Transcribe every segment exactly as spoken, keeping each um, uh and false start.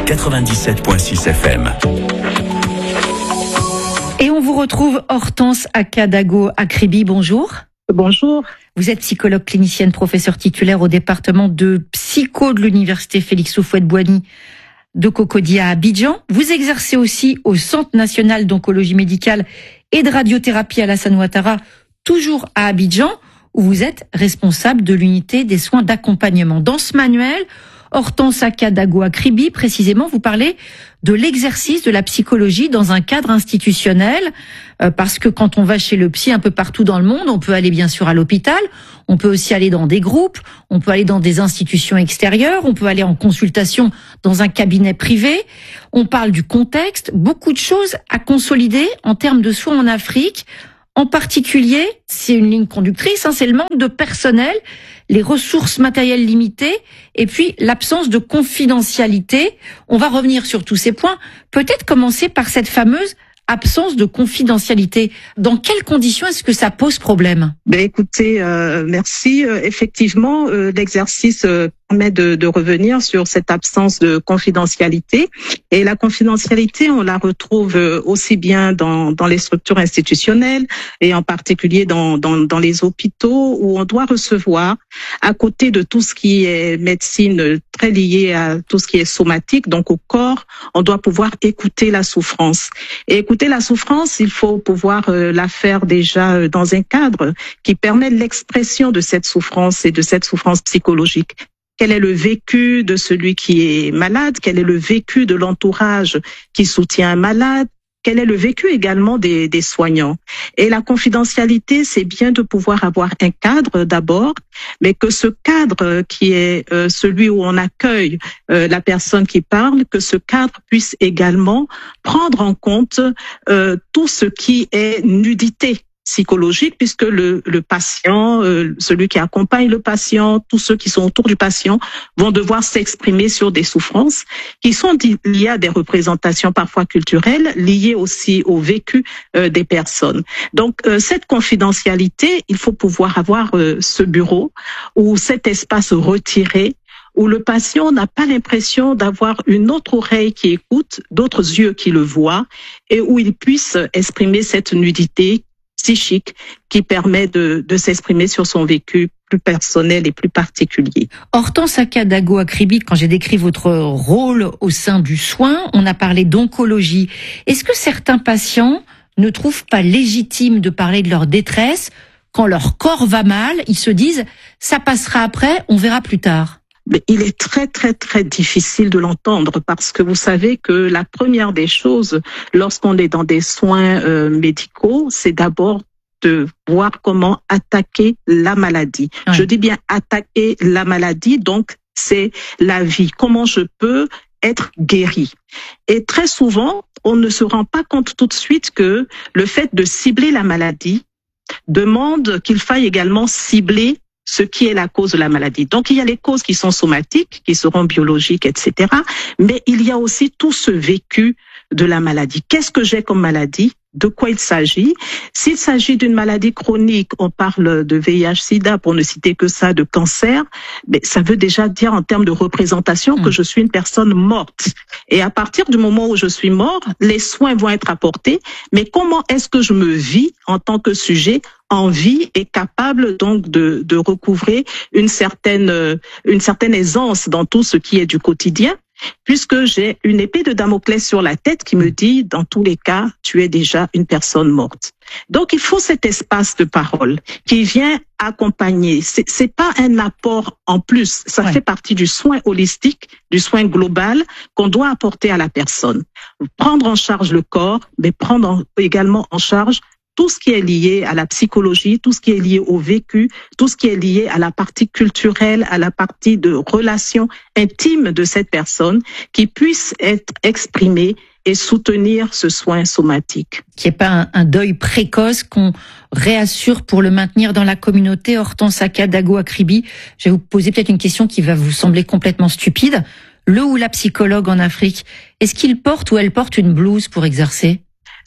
quatre-vingt-dix-sept virgule six F M. Et on vous retrouve Hortense Akadago Akribi, bonjour. Bonjour. Vous êtes psychologue clinicienne, professeure titulaire au département de psycho de l'université Félix Houphouët-Boigny de Cocody à Abidjan. Vous exercez aussi au Centre national d'oncologie médicale et de radiothérapie Alassane Ouattara, toujours à Abidjan, où vous êtes responsable de l'unité des soins d'accompagnement. Dans ce manuel, Hortense Akadago Akribi, précisément, vous parlez de l'exercice de la psychologie dans un cadre institutionnel, euh, parce que quand on va chez le psy un peu partout dans le monde, on peut aller bien sûr à l'hôpital, on peut aussi aller dans des groupes, on peut aller dans des institutions extérieures, on peut aller en consultation dans un cabinet privé. On parle du contexte, beaucoup de choses à consolider en termes de soins en Afrique. En particulier, c'est une ligne conductrice, hein, c'est le manque de personnel, les ressources matérielles limitées et puis l'absence de confidentialité. On va revenir sur tous ces points. Peut-être commencer par cette fameuse absence de confidentialité. Dans quelles conditions est-ce que ça pose problème ? Ben écoutez, euh, merci. Euh, effectivement, euh, l'exercice euh, permet de, de revenir sur cette absence de confidentialité. Et la confidentialité, on la retrouve euh, aussi bien dans, dans les structures institutionnelles et en particulier dans, dans, dans les hôpitaux où on doit recevoir, à côté de tout ce qui est médecine très lié à tout ce qui est somatique, donc au corps, on doit pouvoir écouter la souffrance. Et écouter la souffrance, il faut pouvoir euh, la faire déjà euh, dans un cadre qui permet l'expression de cette souffrance et de cette souffrance psychologique. Quel est le vécu de celui qui est malade? Quel est le vécu de l'entourage qui soutient un malade? Quel est le vécu également des, des soignants? Et la confidentialité, c'est bien de pouvoir avoir un cadre d'abord, mais que ce cadre qui est euh, celui où on accueille euh, la personne qui parle, que ce cadre puisse également prendre en compte euh, tout ce qui est nudité psychologique, puisque le, le patient, euh, celui qui accompagne le patient, tous ceux qui sont autour du patient vont devoir s'exprimer sur des souffrances qui sont liées à des représentations parfois culturelles, liées aussi au vécu euh, des personnes. Donc euh, cette confidentialité, il faut pouvoir avoir euh, ce bureau ou cet espace retiré où le patient n'a pas l'impression d'avoir une autre oreille qui écoute, d'autres yeux qui le voient, et où il puisse exprimer cette nudité psychique qui permet de, de s'exprimer sur son vécu plus personnel et plus particulier. Hortense Akadago Akribi, quand j'ai décrit votre rôle au sein du soin, on a parlé d'oncologie. Est-ce que certains patients ne trouvent pas légitime de parler de leur détresse quand leur corps va mal? Ils se disent « ça passera après, on verra plus tard ». Mais il est très, très, très difficile de l'entendre parce que vous savez que la première des choses, lorsqu'on est dans des soins euh, médicaux, c'est d'abord de voir comment attaquer la maladie. Oui. Je dis bien attaquer la maladie, donc c'est la vie. Comment je peux être guéri? Et très souvent, on ne se rend pas compte tout de suite que le fait de cibler la maladie demande qu'il faille également cibler ce qui est la cause de la maladie. Donc, il y a les causes qui sont somatiques, qui seront biologiques, et cetera. Mais il y a aussi tout ce vécu de la maladie. Qu'est-ce que j'ai comme maladie? De quoi il s'agit? S'il s'agit d'une maladie chronique, on parle de V I H sida, pour ne citer que ça, de cancer, mais ça veut déjà dire en termes de représentation que je suis une personne morte. Et à partir du moment où je suis mort, les soins vont être apportés, mais comment est-ce que je me vis en tant que sujet en vie et capable donc de, de recouvrer une certaine, une certaine aisance dans tout ce qui est du quotidien? Puisque j'ai une épée de Damoclès sur la tête qui me dit, dans tous les cas, tu es déjà une personne morte. Donc, il faut cet espace de parole qui vient accompagner. C'est, c'est pas un apport en plus. Ça ouais. fait partie du soin holistique, du soin global qu'on doit apporter à la personne. Prendre en charge le corps, mais prendre également en charge tout ce qui est lié à la psychologie, tout ce qui est lié au vécu, tout ce qui est lié à la partie culturelle, à la partie de relations intimes de cette personne qui puisse être exprimée et soutenir ce soin somatique. Qu'il n'y ait pas un, un deuil précoce, qu'on réassure pour le maintenir dans la communauté. Hortense Akadago Akribi, je vais vous poser peut-être une question qui va vous sembler complètement stupide. Le ou la psychologue en Afrique, est-ce qu'il porte ou elle porte une blouse pour exercer ?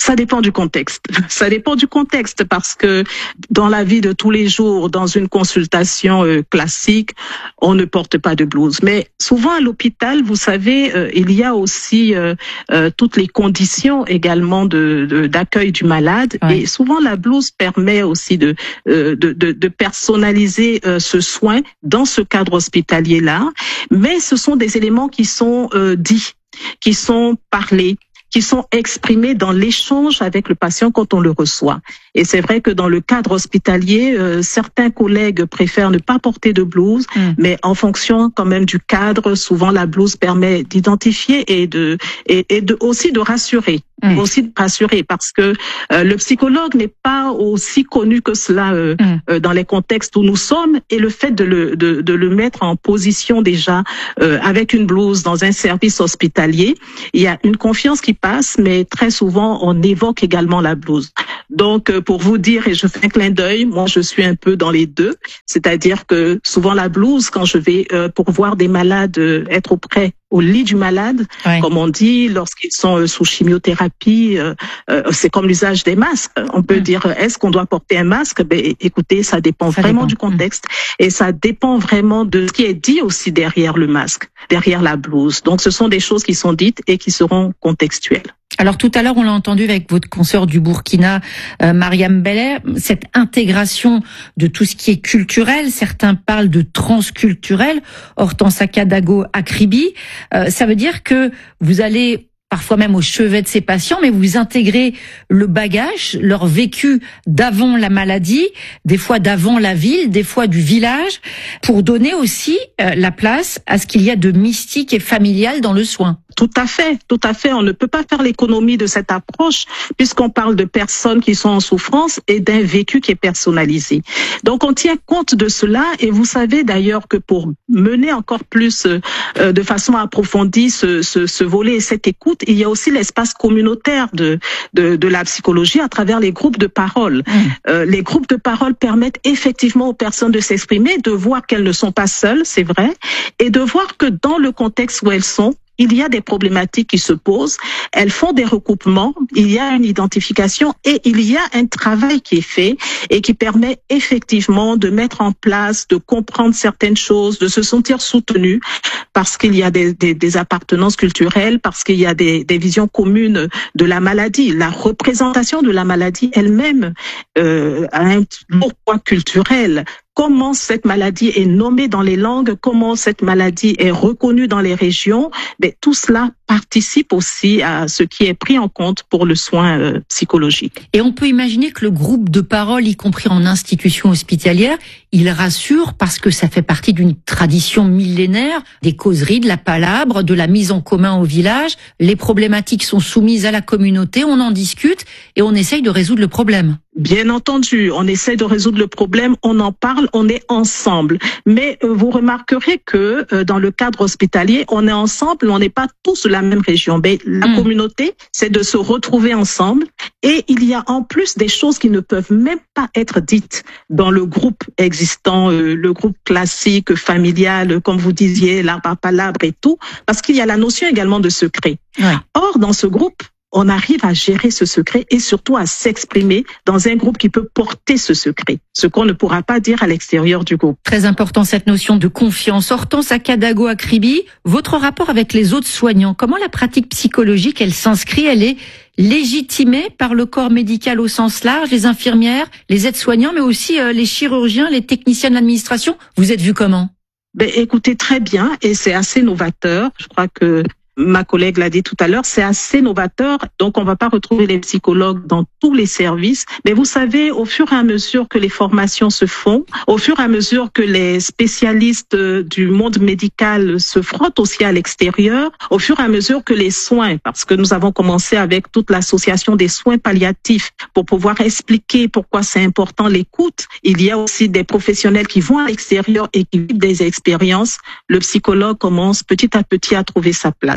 Ça dépend du contexte. Ça dépend du contexte parce que dans la vie de tous les jours, dans une consultation euh, classique, on ne porte pas de blouse. Mais souvent à l'hôpital, vous savez, euh, il y a aussi euh, euh, toutes les conditions également de, de d'accueil du malade. Ouais. Et souvent la blouse permet aussi de euh, de, de, de personnaliser euh, ce soin dans ce cadre hospitalier-là. Mais ce sont des éléments qui sont euh, dits, qui sont parlés, qui sont exprimés dans l'échange avec le patient quand on le reçoit. Et c'est vrai que dans le cadre hospitalier, euh, certains collègues préfèrent ne pas porter de blouse, mmh. mais en fonction quand même du cadre, souvent la blouse permet d'identifier et de et, et de aussi de rassurer. Mmh. Aussi de rassurer parce que euh, le psychologue n'est pas aussi connu que cela euh, mmh. euh, dans les contextes où nous sommes, et le fait de le de, de le mettre en position déjà euh, avec une blouse dans un service hospitalier, il y a une confiance qui passe, mais très souvent on évoque également la blouse. Donc euh, pour vous dire, et je fais un clin d'œil, moi je suis un peu dans les deux, c'est-à-dire que souvent la blouse, quand je vais euh, pour voir des malades euh, être auprès au lit du malade, ouais. comme on dit, lorsqu'ils sont euh, sous chimiothérapie, euh, euh, c'est comme l'usage des masques. On peut mmh. dire, est-ce qu'on doit porter un masque? Ben, écoutez, ça dépend ça vraiment dépend. du contexte mmh. et ça dépend vraiment de ce qui est dit aussi derrière le masque, derrière la blouse. Donc, ce sont des choses qui sont dites et qui seront contextuelles. Alors tout à l'heure, on l'a entendu avec votre consoeur du Burkina, euh, Mariam Bellet, cette intégration de tout ce qui est culturel. Certains parlent de transculturel. Hortense Akadago Akribi, euh, ça veut dire que vous allez parfois même au chevet de ces patients, mais vous intégrez le bagage, leur vécu d'avant la maladie, des fois d'avant la ville, des fois du village, pour donner aussi euh, la place à ce qu'il y a de mystique et familial dans le soin. Tout à fait, tout à fait. On ne peut pas faire l'économie de cette approche puisqu'on parle de personnes qui sont en souffrance et d'un vécu qui est personnalisé. Donc on tient compte de cela, et vous savez d'ailleurs que pour mener encore plus euh, de façon approfondie ce, ce, ce volet et cette écoute, il y a aussi l'espace communautaire de, de, de la psychologie à travers les groupes de parole. Mmh. Euh, les groupes de parole permettent effectivement aux personnes de s'exprimer, de voir qu'elles ne sont pas seules, c'est vrai, et de voir que dans le contexte où elles sont, il y a des problématiques qui se posent, elles font des recoupements, il y a une identification et il y a un travail qui est fait et qui permet effectivement de mettre en place, de comprendre certaines choses, de se sentir soutenu parce qu'il y a des, des, des appartenances culturelles, parce qu'il y a des, des visions communes de la maladie. La représentation de la maladie elle-même euh, a un lourd poids culturel. Comment cette maladie est nommée dans les langues, comment cette maladie est reconnue dans les régions, mais tout cela participe aussi à ce qui est pris en compte pour le soin euh, psychologique. Et on peut imaginer que le groupe de parole, y compris en institution hospitalière, il rassure parce que ça fait partie d'une tradition millénaire, des causeries, de la palabre, de la mise en commun au village. Les problématiques sont soumises à la communauté, on en discute et on essaye de résoudre le problème. Bien entendu, on essaie de résoudre le problème, on en parle, on est ensemble. Mais euh, vous remarquerez que euh, dans le cadre hospitalier, on est ensemble, on n'est pas tous de la même région. Mais la mmh. communauté, c'est de se retrouver ensemble. Et il y a en plus des choses qui ne peuvent même pas être dites dans le groupe existant, euh, le groupe classique, familial, comme vous disiez, l'arbre à palabre et tout, parce qu'il y a la notion également de secret. Ouais. Or, dans ce groupe, on arrive à gérer ce secret et surtout à s'exprimer dans un groupe qui peut porter ce secret, ce qu'on ne pourra pas dire à l'extérieur du groupe. Très important cette notion de confiance. Hortense Akadago Akribi, votre rapport avec les autres soignants, comment la pratique psychologique, elle s'inscrit, elle est légitimée par le corps médical au sens large, les infirmières, les aides-soignants, mais aussi euh, les chirurgiens, les techniciens de l'administration. Vous êtes vu comment? Ben, écoutez, très bien, et c'est assez novateur. Je crois que ma collègue l'a dit tout à l'heure, c'est assez novateur, donc on va pas retrouver les psychologues dans tous les services. Mais vous savez, au fur et à mesure que les formations se font, au fur et à mesure que les spécialistes du monde médical se frottent aussi à l'extérieur, au fur et à mesure que les soins, parce que nous avons commencé avec toute l'association des soins palliatifs pour pouvoir expliquer pourquoi c'est important l'écoute, il y a aussi des professionnels qui vont à l'extérieur et qui vivent des expériences. Le psychologue commence petit à petit à trouver sa place.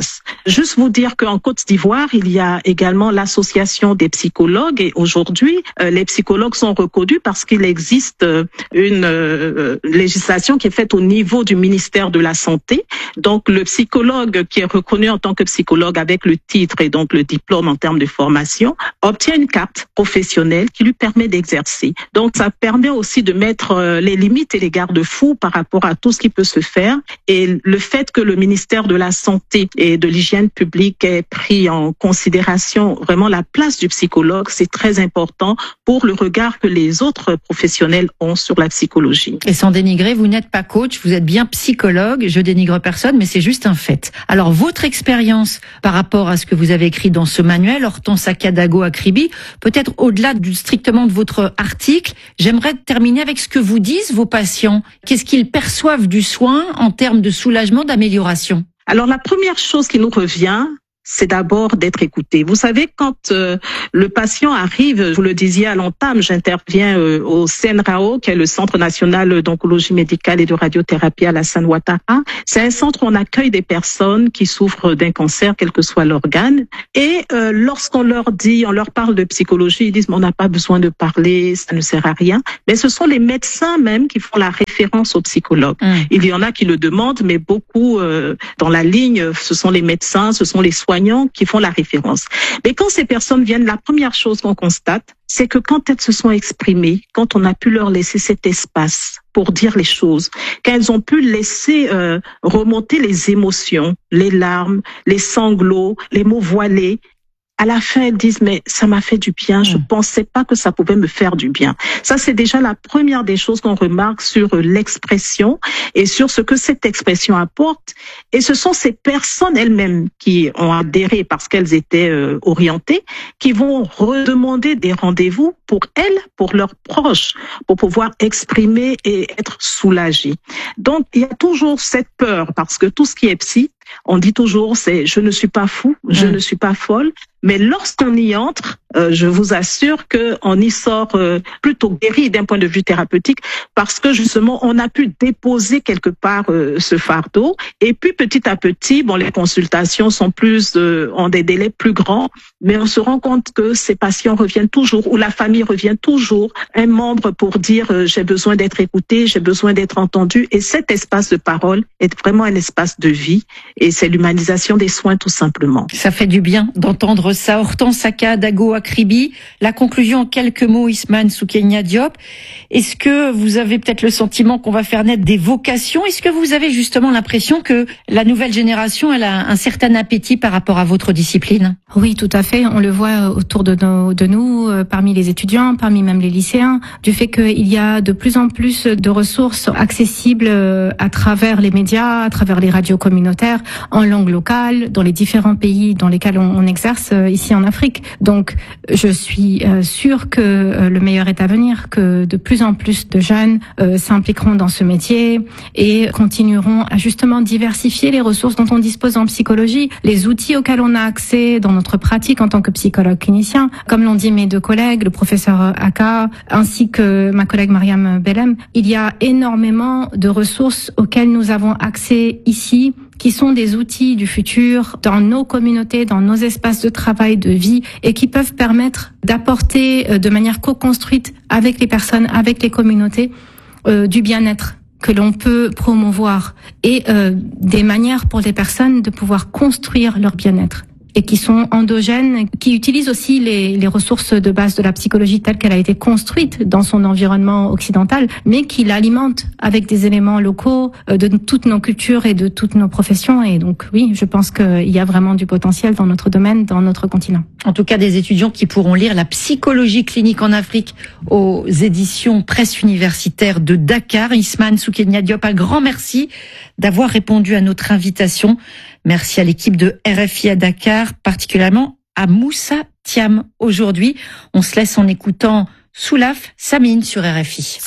place. Juste vous dire qu'en Côte d'Ivoire, il y a également l'association des psychologues et aujourd'hui, euh, les psychologues sont reconnus parce qu'il existe euh, une euh, législation qui est faite au niveau du ministère de la Santé. Donc, le psychologue qui est reconnu en tant que psychologue avec le titre et donc le diplôme en termes de formation obtient une carte professionnelle qui lui permet d'exercer. Donc, ça permet aussi de mettre euh, les limites et les garde-fous par rapport à tout ce qui peut se faire. Et le fait que le ministère de la Santé et de l'Hygiène publique ait pris en considération vraiment la place du psychologue, c'est très important pour le regard que les autres professionnels ont sur la psychologie. Et sans dénigrer, vous n'êtes pas coach, vous êtes bien psychologue. Je dénigre personne, mais c'est juste un fait. Alors, votre expérience par rapport à ce que vous avez écrit dans ce manuel, Hortense Akadago-Acribi, peut-être au-delà du strictement de votre article, j'aimerais terminer avec ce que vous disent vos patients. Qu'est-ce qu'ils perçoivent du soin en termes de soulagement, d'amélioration? Alors, la première chose qui nous revient, c'est d'abord d'être écouté. Vous savez, quand euh, le patient arrive, vous le disiez à l'entame, j'interviens euh, au C N R A O, qui est le Centre national d'oncologie médicale et de radiothérapie à Alassane Ouattara. C'est un centre où on accueille des personnes qui souffrent d'un cancer, quel que soit l'organe. Et euh, lorsqu'on leur dit, on leur parle de psychologie, ils disent mais on n'a pas besoin de parler, ça ne sert à rien. Mais ce sont les médecins même qui font la référence aux psychologues. Mmh. Il y en a qui le demandent, mais beaucoup euh, dans la ligne, ce sont les médecins, ce sont les soignants qui font la référence. Mais quand ces personnes viennent, la première chose qu'on constate, c'est que quand elles se sont exprimées, quand on a pu leur laisser cet espace pour dire les choses, qu'elles ont pu laisser euh, remonter les émotions, les larmes, les sanglots, les mots voilés, à la fin, elles disent, mais ça m'a fait du bien, je pensais pas que ça pouvait me faire du bien. Ça, c'est déjà la première des choses qu'on remarque sur l'expression et sur ce que cette expression apporte. Et ce sont ces personnes elles-mêmes qui ont adhéré parce qu'elles étaient euh, orientées, qui vont redemander des rendez-vous pour elles, pour leurs proches, pour pouvoir exprimer et être soulagées. Donc, il y a toujours cette peur parce que tout ce qui est psy, on dit toujours, c'est je ne suis pas fou, je mmh. ne suis pas folle. Mais lorsqu'on y entre, euh, je vous assure qu'on y sort euh, plutôt guéri d'un point de vue thérapeutique parce que justement, on a pu déposer quelque part euh, ce fardeau. Et puis petit à petit, bon, les consultations sont plus euh, ont des délais plus grands, mais on se rend compte que ces patients reviennent toujours ou la famille revient toujours, un membre pour dire euh, j'ai besoin d'être écouté, j'ai besoin d'être entendu. Et cet espace de parole est vraiment un espace de vie et c'est l'humanisation des soins tout simplement. Ça fait du bien d'entendre ça. Hortense Akadago-Acribi, la conclusion en quelques mots, Ismane Soukeyna Diop. Est-ce que vous avez peut-être le sentiment qu'on va faire naître des vocations? Est-ce que vous avez justement l'impression que la nouvelle génération, elle a un certain appétit par rapport à votre discipline? Oui, tout à fait. On le voit autour de, nos, de nous, parmi les étudiants, parmi même les lycéens, du fait qu'il y a de plus en plus de ressources accessibles à travers les médias, à travers les radios communautaires, en langue locale, dans les différents pays dans lesquels on, on exerce ici en Afrique. Donc, je suis euh, sûre que euh, le meilleur est à venir, que de plus en plus de jeunes euh, s'impliqueront dans ce métier et continueront à justement diversifier les ressources dont on dispose en psychologie, les outils auxquels on a accès dans notre pratique en tant que psychologue clinicien. Comme l'ont dit mes deux collègues, le professeur Aka ainsi que ma collègue Mariam Bellem, il y a énormément de ressources auxquelles nous avons accès ici, qui sont des outils du futur dans nos communautés, dans nos espaces de travail, de vie, et qui peuvent permettre d'apporter de manière co-construite avec les personnes, avec les communautés, euh, du bien-être que l'on peut promouvoir et euh, des manières pour les personnes de pouvoir construire leur bien-être, et qui sont endogènes, qui utilisent aussi les, les ressources de base de la psychologie telle qu'elle a été construite dans son environnement occidental, mais qui l'alimentent avec des éléments locaux de toutes nos cultures et de toutes nos professions. Et donc oui, je pense qu'il y a vraiment du potentiel dans notre domaine, dans notre continent. En tout cas, des étudiants qui pourront lire la psychologie clinique en Afrique aux éditions Presse universitaire de Dakar. Ismane Soukeyna Diop, un grand merci d'avoir répondu à notre invitation. Merci à l'équipe de R F I à Dakar, particulièrement à Moussa Thiam. Aujourd'hui, on se laisse en écoutant Soulaf Samine sur R F I.